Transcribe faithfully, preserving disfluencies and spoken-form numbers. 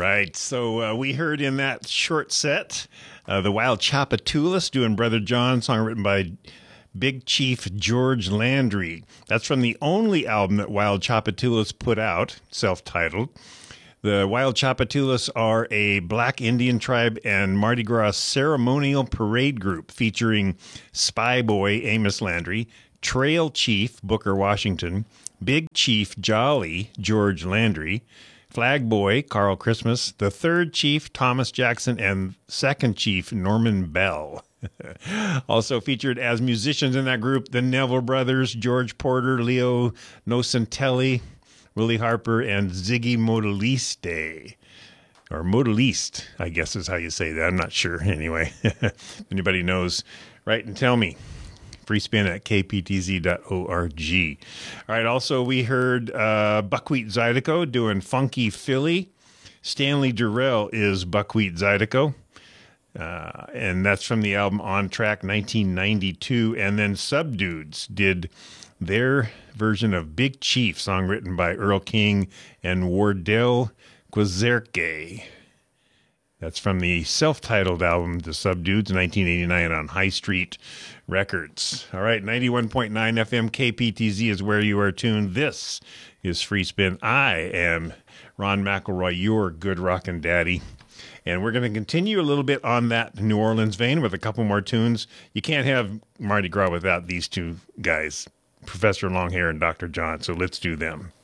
right. So uh, we heard in that short set uh, the Wild Tchoupitoulas doing Brother John, song written by Big Chief George Landry. That's from the only album that Wild Tchoupitoulas put out, self-titled. The Wild Tchoupitoulas are a black Indian tribe and Mardi Gras ceremonial parade group featuring Spy Boy Amos Landry, Trail Chief Booker Washington, Big Chief Jolly George Landry, Flag Boy Carl Christmas, the third Chief Thomas Jackson, and second Chief Norman Bell. Also featured as musicians in that group, the Neville Brothers, George Porter, Leo Nocentelli, Willie Harper, and Ziggy Modaliste. Or Modaliste, I guess is how you say that. I'm not sure. Anyway, if anybody knows, write and tell me. Free spin at k p t z dot org. All right, also we heard uh, Buckwheat Zydeco doing Funky Philly. Stanley Durrell is Buckwheat Zydeco. Uh, and that's from the album On Track nineteen ninety-two. And then Subdudes did their version of Big Chief, song written by Earl King and Wardell Quezerque. That's from the self-titled album, The Subdudes, nineteen eighty-nine on High Street Records. All right, ninety-one point nine F M K P T Z is where you are tuned. This is Free Spin. I am Ron McElroy, your good rockin' daddy. And we're going to continue a little bit on that New Orleans vein with a couple more tunes. You can't have Mardi Gras without these two guys, Professor Longhair and Doctor John, so let's do them.